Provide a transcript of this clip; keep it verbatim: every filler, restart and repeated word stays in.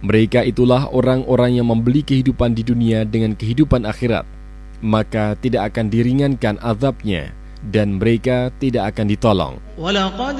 Mereka itulah orang-orang yang membeli kehidupan di dunia dengan kehidupan akhirat, maka tidak akan diringankan azabnya dan mereka tidak akan ditolong.